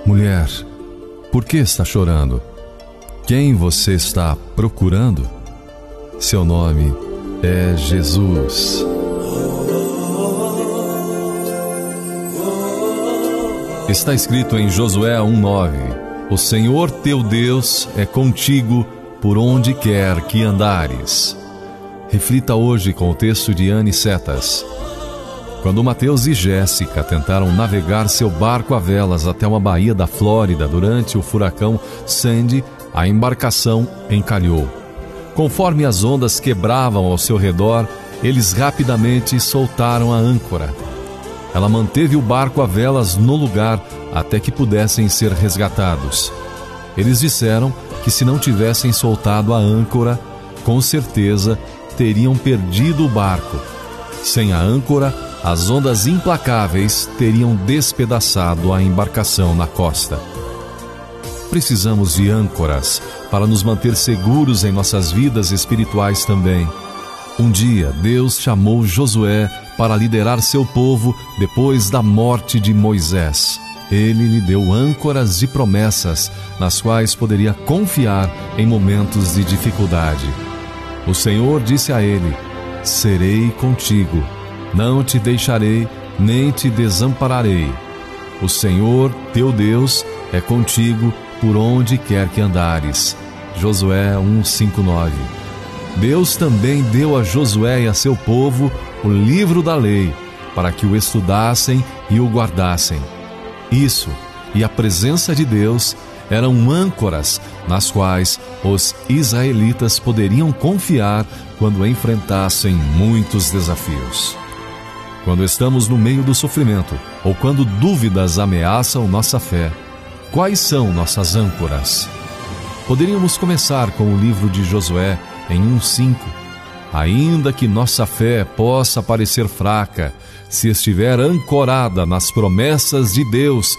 Mulher, por que está chorando? Quem você está procurando? Seu nome é Jesus. Está escrito em Josué 1:9: O Senhor teu Deus é contigo por onde quer que andares. Reflita hoje com o texto de Anne Setas. Quando Mateus e Jéssica tentaram navegar seu barco a velas até uma baía da Flórida durante o furacão Sandy, a embarcação encalhou. Conforme as ondas quebravam ao seu redor, eles rapidamente soltaram a âncora. Ela manteve o barco a velas no lugar até que pudessem ser resgatados. Eles disseram que se não tivessem soltado a âncora, com certeza teriam perdido o barco. Sem a âncora, as ondas implacáveis teriam despedaçado a embarcação na costa. Precisamos de âncoras para nos manter seguros em nossas vidas espirituais também. Um dia, Deus chamou Josué para liderar seu povo depois da morte de Moisés. Ele lhe deu âncoras de promessas nas quais poderia confiar em momentos de dificuldade. O Senhor disse a ele: serei contigo, não te deixarei, nem te desampararei. O Senhor, teu Deus, é contigo por onde quer que andares. Josué 1:5-9. Deus também deu a Josué e a seu povo o livro da lei, para que o estudassem e o guardassem. Isso e a presença de Deus eram âncoras nas quais os israelitas poderiam confiar quando enfrentassem muitos desafios. Quando estamos no meio do sofrimento ou quando dúvidas ameaçam nossa fé, quais são nossas âncoras? Poderíamos começar com o livro de Josué em 1:5. Ainda que nossa fé possa parecer fraca, se estiver ancorada nas promessas de Deus,